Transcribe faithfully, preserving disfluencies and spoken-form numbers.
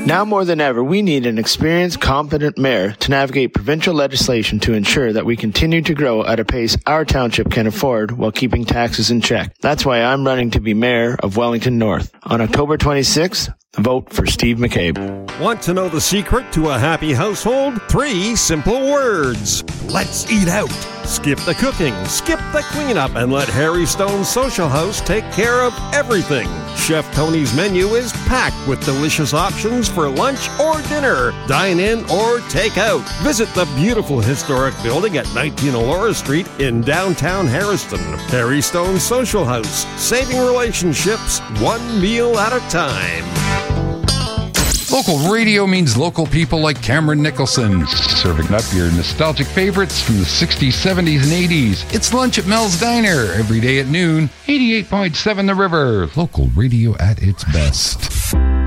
Now more than ever, we need an experienced, competent mayor to navigate provincial legislation to ensure that we continue to grow at a pace our township can afford while keeping taxes in check. That's why I'm running to be mayor of Wellington North. On October twenty-sixth, vote for Steve McCabe. Want to know the secret to a happy household? Three simple words. Let's eat out. Skip the cooking, skip the cleanup, and let Harry Stone's Social House take care of everything. Chef Tony's menu is packed with delicious options for lunch or dinner. Dine in or take out. Visit the beautiful historic building at nineteen Elora Street in downtown Harrison. Harry Stone's Social House, saving relationships one meal at a time. Local radio means local people like Cameron Nicholson, serving up your nostalgic favorites from the sixties, seventies, and eighties. It's lunch at Mel's Diner every day at noon. eighty-eight point seven The River, local radio at its best.